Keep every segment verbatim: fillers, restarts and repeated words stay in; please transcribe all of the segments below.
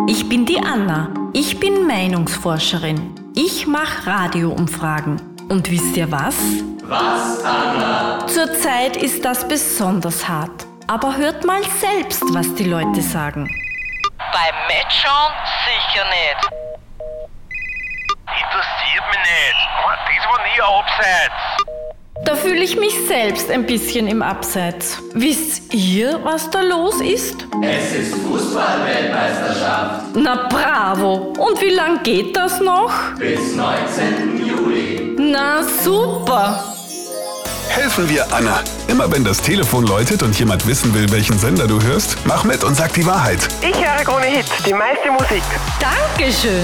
Ich bin die Anna. Ich bin Meinungsforscherin. Ich mache Radioumfragen. Und wisst ihr was? Was, Anna? Zurzeit ist das besonders hart. Aber hört mal selbst, was die Leute sagen. Beim Matchschauen sicher nicht. Interessiert mich nicht. Das war nie ein Abseits. Da fühle ich mich selbst ein bisschen im Abseits. Wisst ihr, was da los ist? Es ist Fußball-Weltmeisterschaft. Na bravo! Und wie lang geht das noch? Bis neunzehnten Juli. Na super! Helfen wir Anna. Immer wenn das Telefon läutet und jemand wissen will, welchen Sender du hörst, mach mit und sag die Wahrheit. Ich höre Krone Hit, die meiste Musik. Dankeschön!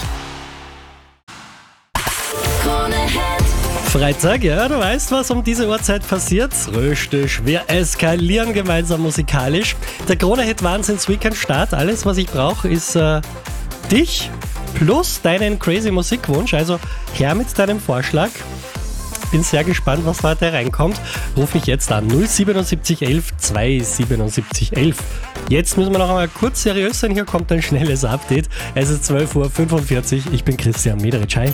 Freitag, ja, du weißt, was um diese Uhrzeit passiert. Richtig, wir eskalieren gemeinsam musikalisch. Der Krone-Hit Wahnsinns-Weekend-Start. Alles, was ich brauche, ist äh, dich plus deinen crazy Musikwunsch. Also her mit deinem Vorschlag. Bin sehr gespannt, was heute reinkommt. Ruf mich jetzt an. null siebenundsiebzig elf zweihundertsiebenundsiebzig elf. Jetzt müssen wir noch einmal kurz seriös sein. Hier kommt ein schnelles Update. Es ist zwölf Uhr fünfundvierzig. Ich bin Christian Mederitsch. Hi.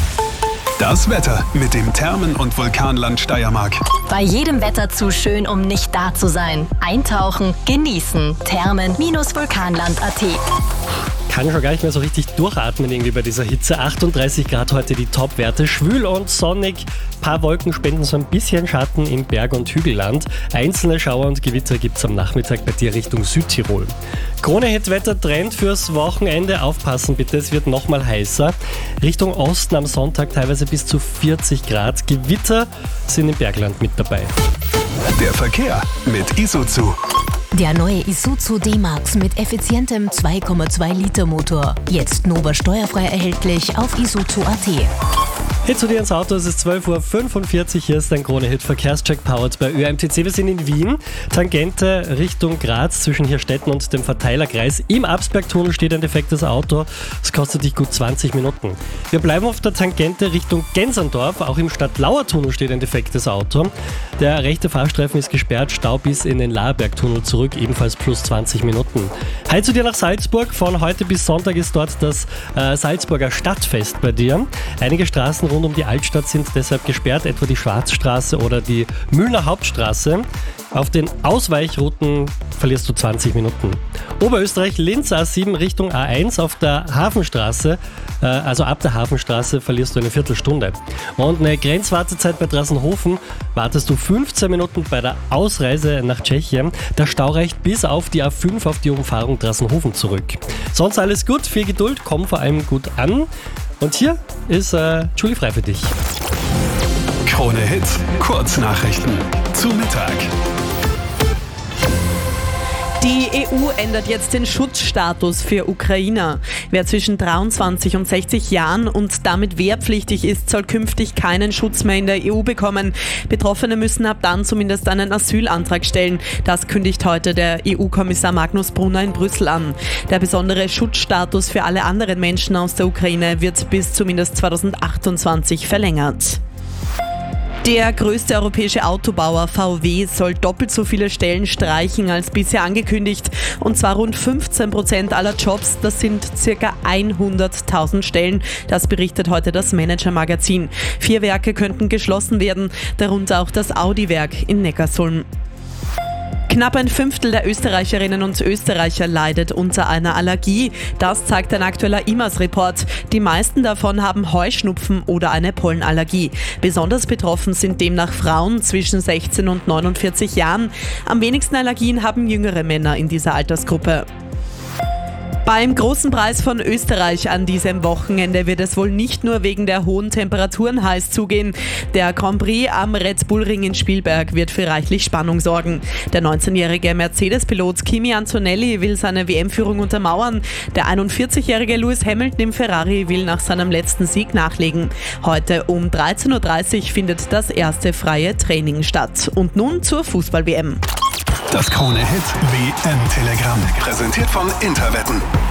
Das Wetter mit dem Thermen- und Vulkanland Steiermark. Bei jedem Wetter zu schön, um nicht da zu sein. Eintauchen, genießen. Thermen-vulkanland punkt at. Kann schon gar nicht mehr so richtig durchatmen irgendwie bei dieser Hitze. achtunddreißig Grad heute die Top-Werte. Schwül und sonnig. Paar Wolken spenden so ein bisschen Schatten im Berg- und Hügelland. Einzelne Schauer und Gewitter gibt es am Nachmittag bei dir Richtung Südtirol. Krone-Hit-Wetter-Trend fürs Wochenende. Aufpassen bitte, es wird nochmal heißer. Richtung Osten am Sonntag teilweise bis zu vierzig Grad. Gewitter sind im Bergland mit dabei. Der Verkehr mit Isuzu. Der neue Isuzu D-Max mit effizientem zwei Komma zwei Liter Motor. Jetzt Nova steuerfrei erhältlich auf isuzu punkt at. Hey, zu dir ins Auto, es ist zwölf Uhr fünfundvierzig, hier ist dein Krone-Hit Verkehrscheck powered bei Ö M T C. Wir sind in Wien, Tangente Richtung Graz zwischen Hirstetten und dem Verteilerkreis. Im Absbergtunnel steht ein defektes Auto, es kostet dich gut zwanzig Minuten. Wir bleiben auf der Tangente Richtung Gensendorf, auch im Stadtlauertunnel steht ein defektes Auto. Der rechte Fahrstreifen ist gesperrt, Stau bis in den Laarbergtunnel zurück, ebenfalls plus zwanzig Minuten. Hi zu dir nach Salzburg, von heute bis Sonntag ist dort das äh, Salzburger Stadtfest bei dir. Einige Straßen rund um die Altstadt sind deshalb gesperrt, etwa die Schwarzstraße oder die Mühlner Hauptstraße. Auf den Ausweichrouten verlierst du zwanzig Minuten. Oberösterreich, Linz A sieben Richtung A eins auf der Hafenstraße, äh, also ab der Hafenstraße verlierst du eine Viertelstunde. Und eine Grenzwartezeit bei Drassenhofen wartest du fünfzehn Minuten bei der Ausreise nach Tschechien. Der Stau reicht bis auf die A fünf auf die Umfahrung Drassenhofen zurück. Sonst alles gut, viel Geduld, komm vor allem gut an. Und hier ist äh, Julie frei für dich. Krone Hit, Kurznachrichten zu Mittag. Die E U ändert jetzt den Schutzstatus für Ukrainer. Wer zwischen dreiundzwanzig und sechzig Jahren und damit wehrpflichtig ist, soll künftig keinen Schutz mehr in der E U bekommen. Betroffene müssen ab dann zumindest einen Asylantrag stellen. Das kündigt heute der E U-Kommissar Magnus Brunner in Brüssel an. Der besondere Schutzstatus für alle anderen Menschen aus der Ukraine wird bis zumindest zweitausendachtundzwanzig verlängert. Der größte europäische Autobauer V W soll doppelt so viele Stellen streichen als bisher angekündigt. Und zwar rund fünfzehn Prozent aller Jobs, das sind ca. hunderttausend Stellen. Das berichtet heute das Manager-Magazin. Vier Werke könnten geschlossen werden, darunter auch das Audi-Werk in Neckarsulm. Knapp ein Fünftel der Österreicherinnen und Österreicher leidet unter einer Allergie. Das zeigt ein aktueller I M A S-Report. Die meisten davon haben Heuschnupfen oder eine Pollenallergie. Besonders betroffen sind demnach Frauen zwischen sechzehn und neunundvierzig Jahren. Am wenigsten Allergien haben jüngere Männer in dieser Altersgruppe. Beim großen Preis von Österreich an diesem Wochenende wird es wohl nicht nur wegen der hohen Temperaturen heiß zugehen. Der Grand Prix am Red Bull Ring in Spielberg wird für reichlich Spannung sorgen. Der neunzehnjährige Mercedes-Pilot Kimi Antonelli will seine W M-Führung untermauern. Der einundvierzigjährige Lewis Hamilton im Ferrari will nach seinem letzten Sieg nachlegen. Heute um dreizehn Uhr dreißig findet das erste freie Training statt. Und nun zur Fußball-W M. Das Krone-Hit W M-Telegramm, präsentiert von Interwetten.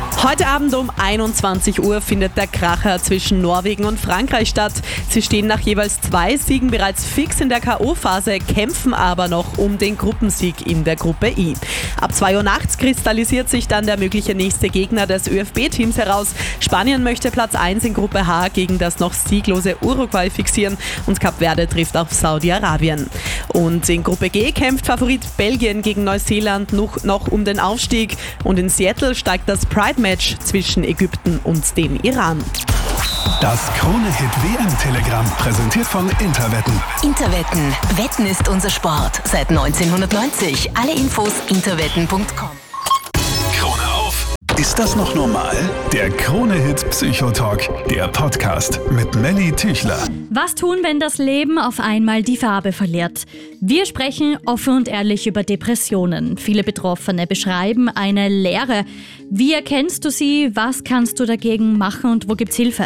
Heute Abend um einundzwanzig Uhr findet der Kracher zwischen Norwegen und Frankreich statt. Sie stehen nach jeweils zwei Siegen bereits fix in der K O-Phase, kämpfen aber noch um den Gruppensieg in der Gruppe I. Ab zwei Uhr nachts kristallisiert sich dann der mögliche nächste Gegner des Ö F B-Teams heraus. Spanien möchte Platz eins in Gruppe H gegen das noch sieglose Uruguay fixieren und Kap Verde trifft auf Saudi-Arabien. Und in Gruppe G kämpft Favorit Belgien gegen Neuseeland noch, noch um den Aufstieg und in Seattle steigt das Pride-Match zwischen Ägypten und dem Iran. Das Krone-Hit-W M-Telegramm, präsentiert von Interwetten. Interwetten. Wetten ist unser Sport. Seit neunzehnhundertneunzig. Alle Infos interwetten punkt com. Krone auf. Ist das noch normal? Der Krone-Hit Psychotalk, der Podcast mit Melly Tüchler. Was tun, wenn das Leben auf einmal die Farbe verliert? Wir sprechen offen und ehrlich über Depressionen. Viele Betroffene beschreiben eine Leere. Wie erkennst du sie? Was kannst du dagegen machen und wo gibt's Hilfe?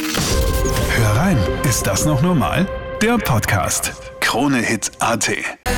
Hör rein, ist das noch normal? Der Podcast. Krone-Hit Punkt A T.